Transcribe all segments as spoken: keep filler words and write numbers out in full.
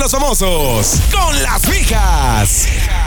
los Famosos con las fijas.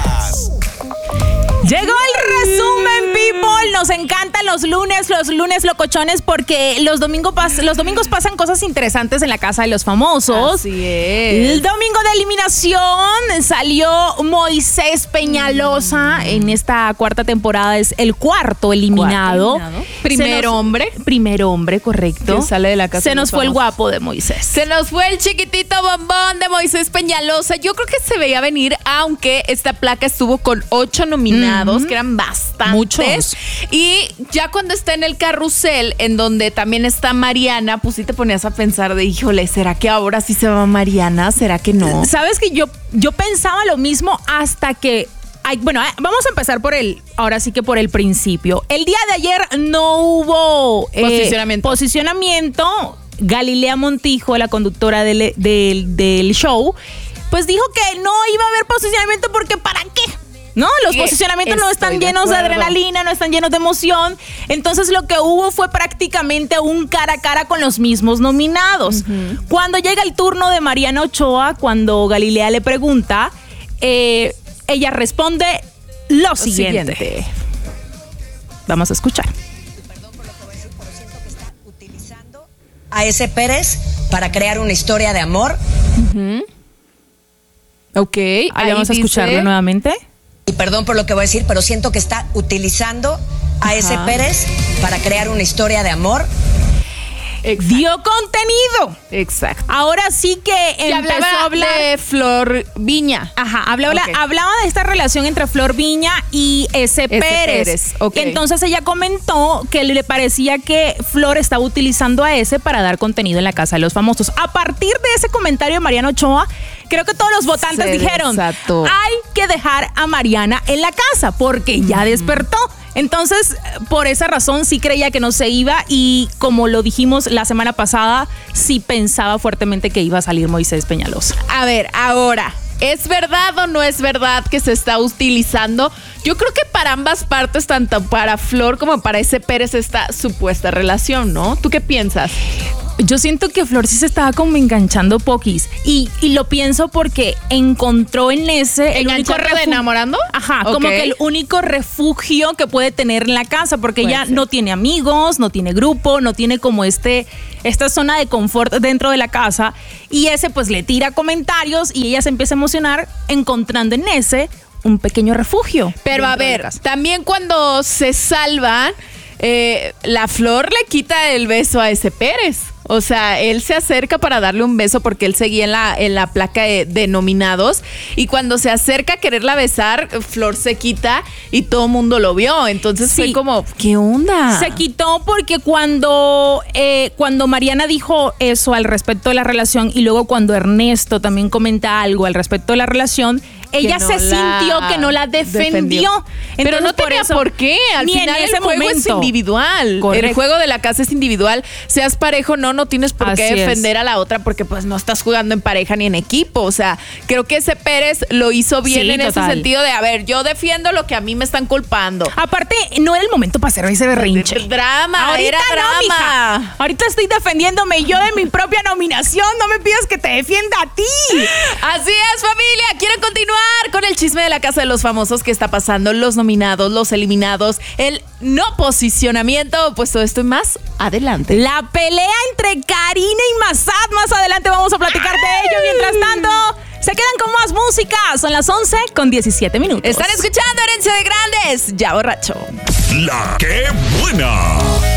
Llegó el resumen, people. Nos encantan los lunes, los lunes locochones, porque los, domingo pas- los domingos pasan cosas interesantes en la casa de los famosos. Así es. El domingo de eliminación salió Moisés Peñalosa. Mm. En esta cuarta temporada es el cuarto eliminado. ¿Cuarto eliminado? Primer nos, hombre. Primer hombre, correcto. Que sale de la casa. Se nos fue el guapo de Moisés. Se nos fue el chiquitito bombón de Moisés Peñalosa. Yo creo que se veía venir, aunque esta placa estuvo con ocho nominados. Mm-hmm. Que eran bastantes. Muchos. Y ya cuando está en el carrusel, en donde también está Mariana, pues sí te ponías a pensar de, híjole, ¿será que ahora sí se va Mariana? ¿Será que no? Sabes que yo, yo pensaba lo mismo hasta que... Ay, bueno, vamos a empezar por el, ahora sí que por el principio. El día de ayer no hubo eh, posicionamiento. posicionamiento. Galilea Montijo, la conductora del, del, del show, pues dijo que no iba a haber posicionamiento porque ¿para qué? No, los posicionamientos no están llenos de adrenalina, no están llenos de emoción. Entonces lo que hubo fue prácticamente un cara a cara con los mismos nominados. Uh-huh. Cuando llega el turno de Mariana Ochoa, cuando Galilea le pregunta, eh, ella responde lo, lo siguiente. siguiente. Vamos a escuchar. Perdón por lo que voy a decir, pero siento que está utilizando a ese Pérez para crear una historia de amor. Uh-huh. Ok, ahí, ahí vamos a dice... escucharlo nuevamente. Y perdón por lo que voy a decir, pero siento que está utilizando a Ajá. ese Pérez para crear una historia de amor. Exacto. Dio contenido. Exacto. Ahora sí que empezó a hablar de Flor Viña. Ajá, hablaba, okay. hablaba de esta relación entre Flor Viña y ese, ese Pérez. Pérez. Okay. Entonces ella comentó que le parecía que Flor estaba utilizando a ese para dar contenido en la casa de los famosos. A partir de ese comentario de Mariana Ochoa, creo que todos los votantes Se dijeron, desató. hay que dejar a Mariana en la casa porque mm. ya despertó. Entonces, por esa razón sí creía que no se iba y como lo dijimos la semana pasada, sí pensaba fuertemente que iba a salir Moisés Peñalosa. A ver, ahora, ¿es verdad o no es verdad que se está utilizando? Yo creo que para ambas partes, tanto para Flor como para ese Pérez, esta supuesta relación, ¿no? ¿Tú qué piensas? Yo siento que Flor sí se estaba como enganchando poquis y, y lo pienso porque encontró en ese el único refugio, de enamorando. Ajá, okay. Como que el único refugio que puede tener en la casa porque puede ella ser. No tiene amigos, no tiene grupo, no tiene como este esta zona de confort dentro de la casa y ese pues le tira comentarios y ella se empieza a emocionar encontrando en ese un pequeño refugio. Pero a ver, también cuando se salvan, eh, la Flor le quita el beso a ese Pérez. O sea, él se acerca para darle un beso porque él seguía en la, en la placa de, de nominados y cuando se acerca a quererla besar, Flor se quita y todo el mundo lo vio. Entonces sí. Fue como, ¿qué onda? Se quitó porque cuando, eh, cuando Mariana dijo eso al respecto de la relación y luego cuando Ernesto también comenta algo al respecto de la relación, ella no se sintió que no la defendió. defendió. Pero no tenía por, eso, por qué. Al final en ese el juego momento. Es individual. Correcto. El juego de la casa es individual. Seas parejo, no, no tienes por Así qué defender es. a la otra porque pues no estás jugando en pareja ni en equipo. O sea, creo que ese Pérez lo hizo bien sí, en total. ese sentido de, a ver, yo defiendo lo que a mí me están culpando. Aparte, no era el momento para hacer ese berrinche. Drama, Ahorita era no, drama. Mija. Ahorita estoy defendiéndome yo de mi propia nominación. No me pidas que te defienda a ti. Así es, familia. ¿Quieren continuar con el chisme de la casa de los famosos? ¿Qué está pasando? Los nominados, los eliminados, el no posicionamiento, pues todo esto y más adelante. La pelea entre Karina y Massad, más adelante vamos a platicar de ello. Mientras tanto, se quedan con más música. Son las once con diecisiete minutos. Están escuchando Herencia de Grandes, ya borracho. La que buena.